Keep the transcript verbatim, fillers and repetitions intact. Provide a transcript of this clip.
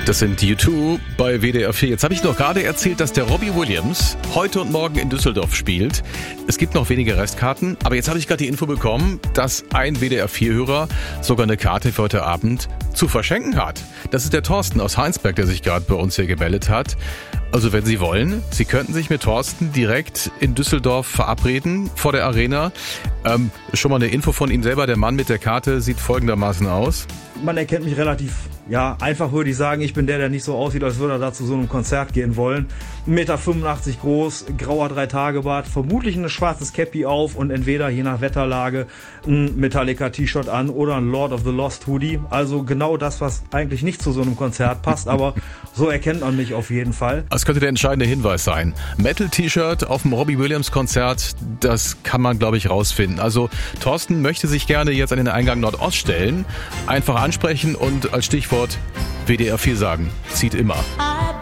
Das sind U zwei bei W D R vier. Jetzt habe ich noch gerade erzählt, dass der Robbie Williams heute und morgen in Düsseldorf spielt. Es gibt noch wenige Restkarten, aber jetzt habe ich gerade die Info bekommen, dass ein W D R vier Hörer sogar eine Karte für heute Abend zu verschenken hat. Das ist der Thorsten aus Heinsberg, der sich gerade bei uns hier gemeldet hat. Also wenn Sie wollen, Sie könnten sich mit Thorsten direkt in Düsseldorf verabreden vor der Arena. Ähm, schon mal eine Info von Ihnen selber. Der Mann mit der Karte sieht folgendermaßen aus. Man erkennt mich relativ, ja, einfach würde ich sagen, ich bin der, der nicht so aussieht, als würde er da zu so einem Konzert gehen wollen. ein Meter fünfundachtzig groß, grauer Drei-Tage-Bart, vermutlich ein schwarzes Cappy auf und entweder, je nach Wetterlage, ein Metallica-T-Shirt an oder ein Lord of the Lost Hoodie. Also genau das, was eigentlich nicht zu so einem Konzert passt, aber so erkennt man mich auf jeden Fall. Das könnte der entscheidende Hinweis sein. Metal-T-Shirt auf dem Robbie Williams-Konzert, das kann man, glaube ich, rausfinden. Also Thorsten möchte sich gerne jetzt an den Eingang Nordost stellen. Einfach ansprechen und als Stichwort W D R vier sagen. Zieht immer.